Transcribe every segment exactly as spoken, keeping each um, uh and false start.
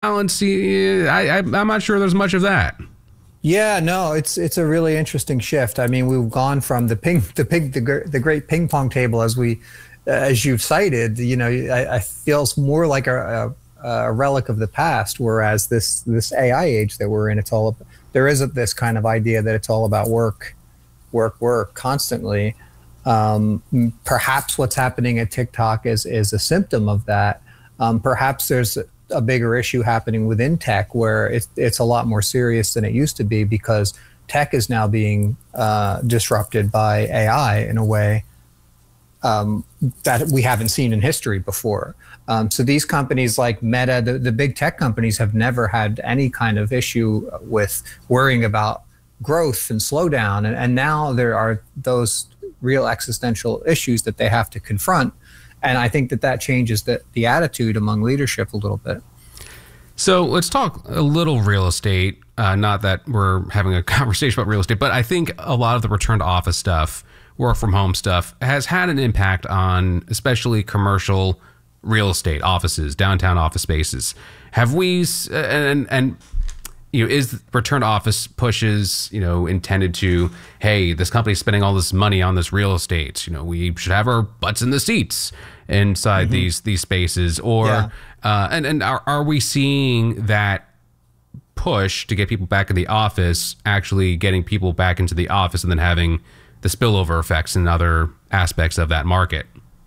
balance, I, I, I'm not sure there's much of that. Yeah, no, it's it's a really interesting shift. I mean, we've gone from the ping, the ping, the, gr- the great ping pong table, as we, uh, as you've cited. You know, I, I feels more like a, a, a relic of the past. Whereas this this A I age that we're in, it's all there is this kind of idea that it's all about work, work, work constantly. Um, perhaps what's happening at TikTok is is a symptom of that. Um, perhaps there's a bigger issue happening within tech where it's, it's a lot more serious than it used to be, because tech is now being uh, disrupted by A I in a way um, that we haven't seen in history before. Um, so these companies like Meta, the, the big tech companies, have never had any kind of issue with worrying about growth and slowdown. And, and now there are those real existential issues that they have to confront. And I think that that changes the, the attitude among leadership a little bit. So let's talk a little real estate. Uh, not that we're having a conversation about real estate, but I think a lot of the return to office stuff, work from home stuff, has had an impact on especially commercial real estate, offices, downtown office spaces. Have we, and, and you know, is return to office pushes, you know, intended to, hey, this company's spending all this money on this real estate, you know, we should have our butts in the seats inside mm-hmm. these these spaces, or yeah. uh, and and are are we seeing that push to get people back in the office actually getting people back into the office and then having the spillover effects in other aspects of that market?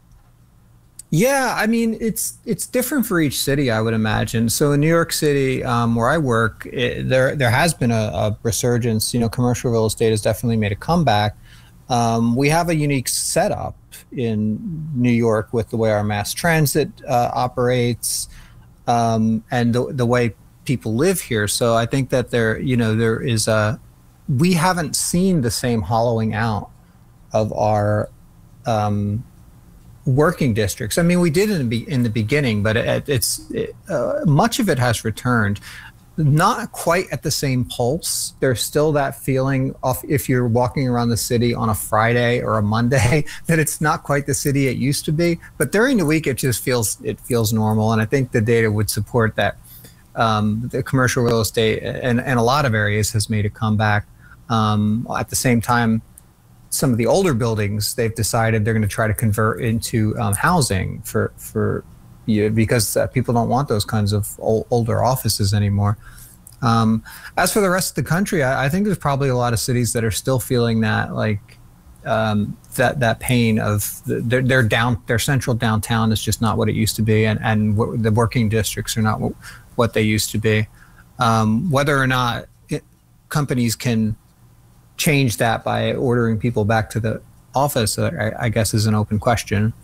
Yeah, I mean, it's it's different for each city, I would imagine. So in New York City, um, where I work, it, there there has been a, a resurgence. You know, commercial real estate has definitely made a comeback. Um, we have a unique setup in New York with the way our mass transit uh, operates um, and the, the way people live here. So I think that there, you know, there is a, we haven't seen the same hollowing out of our um, working districts. I mean, we did in the, in the beginning, but it, it's it, uh, much of it has returned. Not quite at the same pulse. There's still that feeling of, if you're walking around the city on a Friday or a Monday, that it's not quite the city it used to be. But during the week, it just feels it feels normal. And I think the data would support that. Um, the commercial real estate in, in a lot of areas has made a comeback. Um, at the same time, some of the older buildings, they've decided they're going to try to convert into um, housing for for. Yeah, because uh, people don't want those kinds of old, older offices anymore. Um, as for the rest of the country, I, I think there's probably a lot of cities that are still feeling that, like um, that that pain of the, their, their down their central downtown is just not what it used to be, and and w- the working districts are not w- what they used to be. Um, whether or not it, companies can change that by ordering people back to the office, uh, I, I guess, is an open question.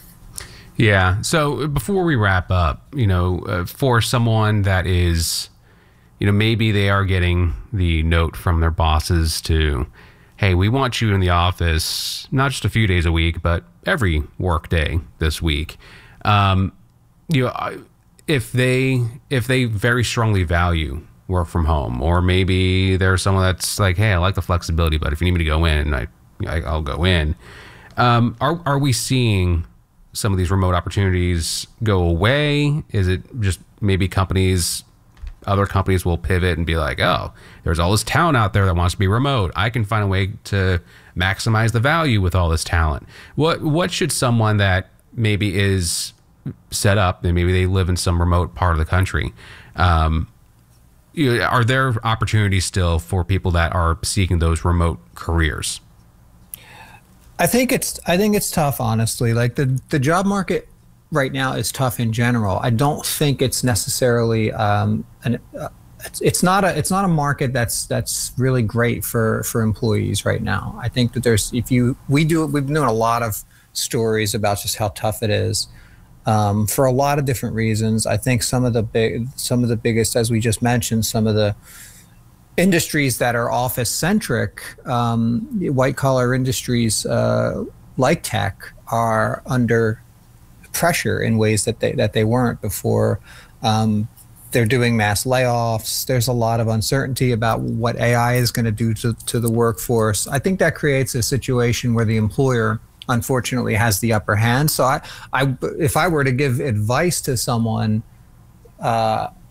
Yeah. So before we wrap up, you know, uh, for someone that is, you know, maybe they are getting the note from their bosses to, hey, we want you in the office, not just a few days a week, but every work day this week. Um, you know, if they if they very strongly value work from home, or maybe there's someone that's like, hey, I like the flexibility, but if you need me to go in, I, I I'll go in. Um, are are we seeing some of these remote opportunities go away? Is it just maybe companies, other companies will pivot and be like, oh, there's all this talent out there that wants to be remote. I can find a way to maximize the value with all this talent. What what should someone that maybe is set up, and maybe they live in some remote part of the country, um, you know, are there opportunities still for people that are seeking those remote careers? I think it's I think it's tough, honestly. Like the the job market right now is tough in general. I don't think it's necessarily um, an uh, it's, it's not a it's not a market that's that's really great for for employees right now. I think that there's if you we do we've been doing a lot of stories about just how tough it is um, for a lot of different reasons. I think some of the big some of the biggest, as we just mentioned, some of the industries that are office centric, um, white collar industries uh, like tech, are under pressure in ways that they that they weren't before. Um, they're doing mass layoffs. There's a lot of uncertainty about what A I is going to do to to the workforce. I think that creates a situation where the employer, unfortunately, has the upper hand. So I, I if I were to give advice to someone, uh,